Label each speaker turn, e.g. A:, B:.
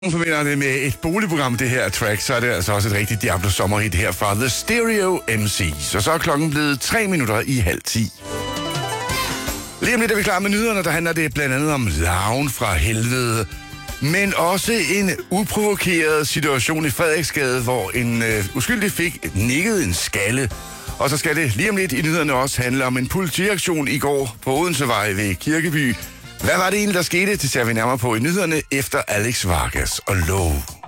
A: Forbinder det med et boligprogram, det her track, så er det altså også et rigtigt Diablo sommerhit her fra The Stereo MC's. Og så er klokken blevet 3 minutter i halv 10. Lige om lidt er vi klar med nyhederne, der handler det blandt andet om larven fra helvede. Men også en uprovokeret situation i Frederiksgade, hvor en uskyldig fik nikket en skalle. Og så skal det lige om lidt i nyhederne også handle om en politiaktion i går på Odensevej ved Kirkeby. Hvad var det egentlig, der skete? Det ser vi nærmere på i nyhederne efter Alex Vargas og Love.